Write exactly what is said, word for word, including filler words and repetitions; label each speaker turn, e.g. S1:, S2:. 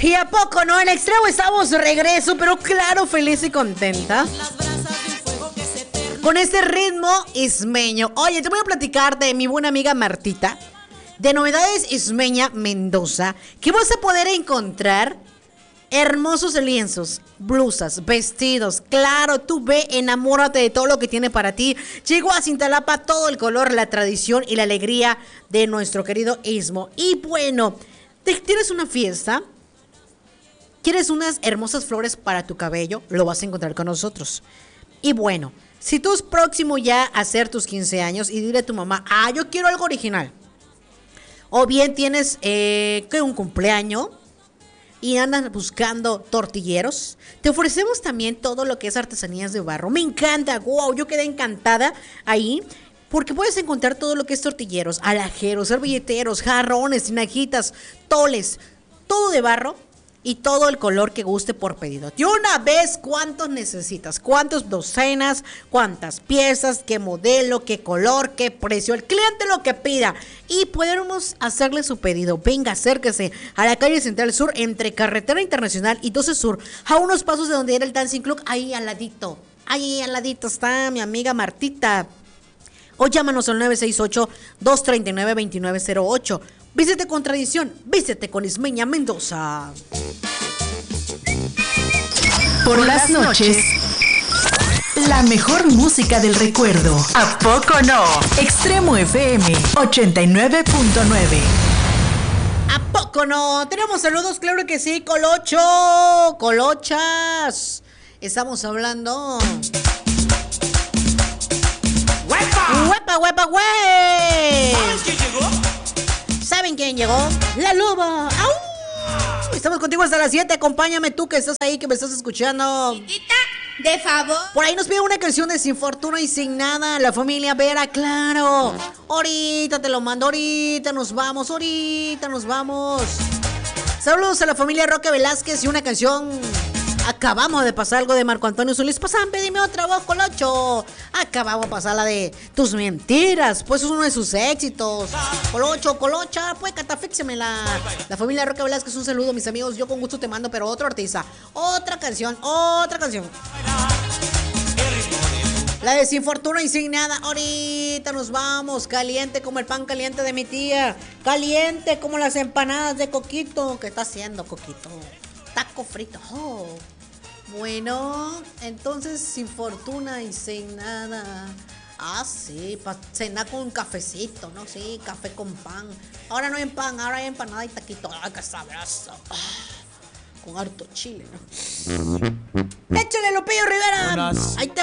S1: ¿Y a poco no? En Extremo estamos de regreso, pero claro, feliz y contenta. Con este ritmo ismeño. Oye, te voy a platicar de mi buena amiga Martita, de Novedades Ismeña Mendoza, que vas a poder encontrar hermosos lienzos, blusas, vestidos. Claro, tú ve, enamórate de todo lo que tiene para ti. Llegó a Cintalapa todo el color, la tradición y la alegría de nuestro querido Istmo. Y bueno, ¿te- ¿tienes una fiesta? ¿Quieres unas hermosas flores para tu cabello? Lo vas a encontrar con nosotros. Y bueno, si tú es próximo ya a hacer tus quince años y dile a tu mamá, ah, yo quiero algo original. O bien tienes eh, que un cumpleaños y andas buscando tortilleros. Te ofrecemos también todo lo que es artesanías de barro. Me encanta, wow, yo quedé encantada ahí. Porque puedes encontrar todo lo que es tortilleros, alajeros, servilleteros, jarrones, tinajitas, toles, todo de barro. Y todo el color que guste por pedido. De una vez, ¿cuántos necesitas? ¿Cuántas docenas? ¿Cuántas piezas? ¿Qué modelo? ¿Qué color? ¿Qué precio? El cliente lo que pida. Y podemos hacerle su pedido. Venga, acérquese a la calle Central Sur, entre Carretera Internacional y doce Sur, a unos pasos de donde era el Dancing Club, ahí al ladito. Ahí al ladito está mi amiga Martita. O llámanos al nueve seis ocho, dos tres nueve, dos nueve cero ocho. Vístete con tradición, vístete con Ismeña Mendoza.
S2: Por las noches, la mejor música del recuerdo. ¿A poco no? Extremo F M ochenta y nueve punto nueve.
S1: ¿A poco no? Tenemos saludos, claro que sí, Colocho, Colochas. Estamos hablando. ¡Huepa! ¡Huepa, huepa, güey!
S3: ¿Saben quién llegó?
S1: ¿Saben quién llegó? ¡La Loba! ¡Au! Estamos contigo hasta las siete. Acompáñame tú que estás ahí, que me estás escuchando.
S4: Chiquita, de favor.
S1: Por ahí nos pide una canción de Sin Fortuna y Sin Nada. La familia Vera, claro. Ahorita te lo mando, ahorita nos vamos, ahorita nos vamos. Saludos a la familia Roque Velázquez y una canción. Acabamos de pasar algo de Marco Antonio Solís. Pasan, pedime otra voz, Colocho. Acabamos de pasar la de Tus Mentiras. Pues es uno de sus éxitos. Colocho, Colocha, pues catafíxemela. La familia Roque Velázquez, un saludo, mis amigos. Yo con gusto te mando, pero otro artista. Otra canción, otra canción. La de Sin Fortuna y Sin Nada. Ahorita nos vamos. Caliente como el pan caliente de mi tía. Caliente como las empanadas de Coquito. ¿Qué está haciendo, Coquito? Taco frito. Oh. Bueno, entonces Sin Fortuna y Sin Nada. Ah, sí, para cenar con un cafecito, ¿no? Sí, café con pan. Ahora no hay pan, ahora hay empanada y taquito. ¡Ay, qué sabroso! Ah, con harto chile, ¿no? ¡Échale, Lupillo Rivera!
S3: Buenas.
S1: Ahí te